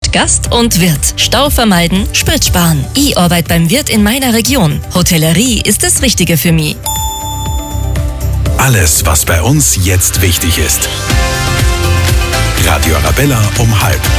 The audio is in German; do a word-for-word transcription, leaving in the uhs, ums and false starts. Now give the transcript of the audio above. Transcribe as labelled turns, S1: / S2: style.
S1: Mit Gast und Wirt. Stau vermeiden, Sprit sparen. Ich arbeite beim Wirt in meiner Region. Hotellerie ist das Richtige für mich.
S2: Alles, was bei uns jetzt wichtig ist. Radio Arabella um halb.